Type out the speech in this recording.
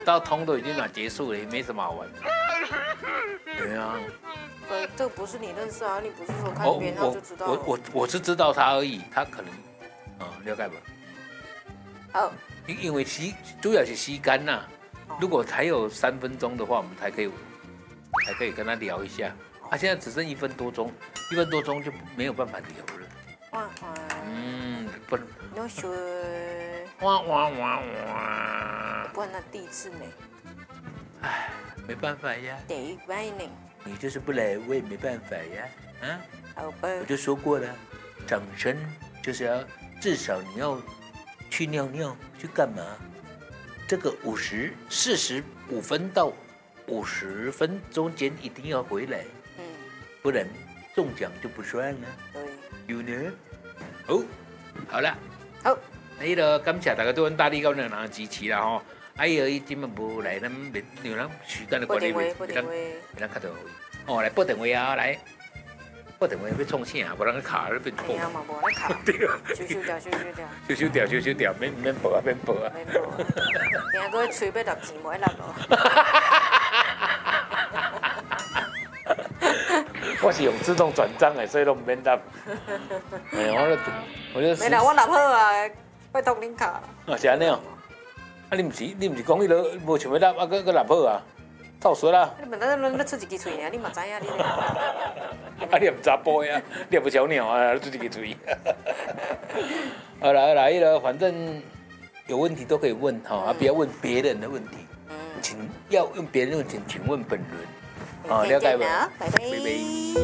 到通都已经结束了，也没什么好玩。对啊。 这不是你认识啊，你不是说看别人就知道。 我是知道他而已，他可能了解不？ 哦。 因为主要是时间呐。如果还有3分钟的话，我们才可以跟他聊一下。现在只剩1分多钟，1分多钟就没有办法聊了。不能。 要学。 哇！ 不然那第一次呢？ 唉，没办法呀。 第一拜呢？ 你就是不来，我也没办法呀。 好吧。我就说过了，掌声就是要至少你要去尿尿，去干嘛？这个45分到50分中间一定要回来，不然中奖就不算了。 对。 有呢？好了。 好。 感謝大家對阮大力高人的支持啦吼。伊今日無來，咱因為咱時間的關係，袂當較到來撥電話啊，來撥電話要創啥？無人去卡咧變破。 嘛無咧卡。對。 收掉，免撥啊，免撥啊。 免撥啊。今個吹要納錢，無愛納咯。 我是用自動轉賬的，所以都唔免納。我就。 沒啦，我納好啊，拜託恁卡。 是安尼哦。你唔是講迄個無想要納，佮納好啊？透說啦。 你問出一支喙爾，你嘛知影你。 你也唔查甫呀，你也不小鳥啊，出一支喙。好啦，反正有問題都可以問哈，不要問別人的問題。要用別人的問題，請問本人。了解嗎？ 拜拜。